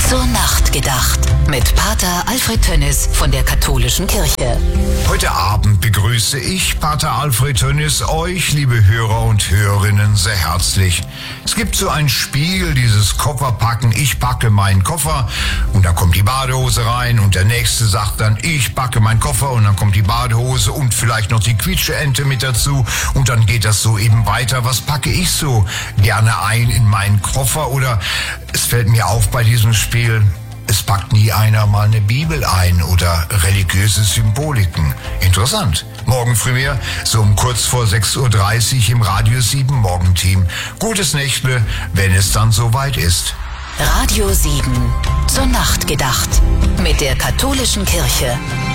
Zur Nacht gedacht. Mit Pater Alfred Tönnis von der Katholischen Kirche. Heute Abend begrüße ich, Pater Alfred Tönnis, euch, liebe Hörer und Hörerinnen, sehr herzlich. Es gibt so ein Spiel, dieses Kofferpacken. Ich packe meinen Koffer und dann kommt die Badehose rein und der Nächste sagt dann, ich packe meinen Koffer und dann kommt die Badehose und vielleicht noch die Quietscheente mit dazu und dann geht das so eben weiter. Was packe ich so gerne ein in meinen Koffer? Oder es fällt mir auf bei diesem Spiel, es packt nie einer mal eine Bibel ein oder religiöse Symboliken. Interessant. Morgen früh mehr, so um kurz vor 6:30 Uhr im Radio 7 Morgenteam. Gutes Nächtle, wenn es dann soweit ist. Radio 7. Zur Nacht gedacht. Mit der Katholischen Kirche.